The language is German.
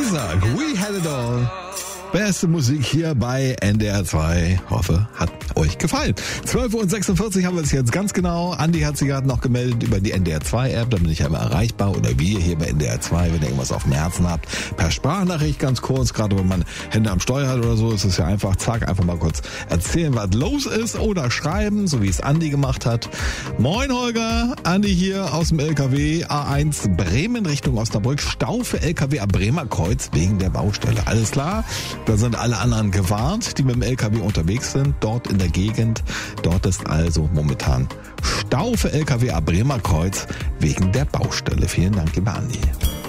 gesagt, we had it all. Beste Musik hier bei NDR 2. Hoffe, hat euch gefallen. 12:46 haben wir es jetzt ganz genau. Andi hat sich gerade noch gemeldet über die NDR 2 App. Da bin ich ja immer erreichbar. Oder wir hier bei NDR 2, wenn ihr irgendwas auf dem Herzen habt. Per Sprachnachricht ganz kurz. Gerade wenn man Hände am Steuer hat oder so, ist es ja einfach, zack, einfach mal kurz erzählen, was los ist. Oder schreiben, so wie es Andi gemacht hat. Moin Holger, Andi hier aus dem LKW. A1 Bremen Richtung Osnabrück. Stau für LKW ab Bremer Kreuz wegen der Baustelle. Alles klar? Da sind alle anderen gewarnt, die mit dem LKW unterwegs sind, dort in der Gegend. Dort ist also momentan Stau für LKW ab Bremer Kreuz wegen der Baustelle. Vielen Dank, lieber Andi.